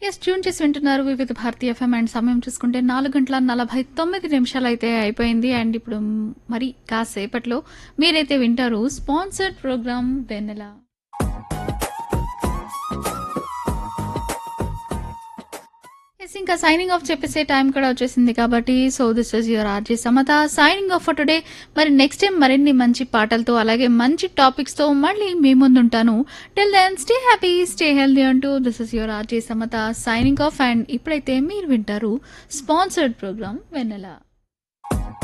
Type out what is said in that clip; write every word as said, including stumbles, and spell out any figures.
Yes tune చేసి వింటున్నారు వివిధ భారతీయ ఎఫ్ఎం అండ్ సమయం చూసుకుంటే నాలుగు గంటల నలభై తొమ్మిది నిమిషాలు అయితే అయిపోయింది అండ్ ఇప్పుడు మరి కాసేపట్లో మీరైతే వింటారు స్పాన్సర్డ్ ప్రోగ్రామ్ వెన్నెల. ఎస్ ఇంకా సైనింగ్ ఆఫ్ చెప్పేసే టైం కూడా వచ్చేసింది కాబట్టి so this is your RJ Samata signing off for today. మరి నెక్స్ట్ టైం మరిన్ని మంచి పాటలతో అలాగే మంచి టాపిక్స్ తో మళ్ళీ మీ ముందుంటాను. Till then stay happy stay healthy అంటూ this is your RJ Samata signing off. And ఇప్పుడైతే మీరు వింటారు స్పాన్సర్డ్ ప్రోగ్రామ్ వెన్నెల.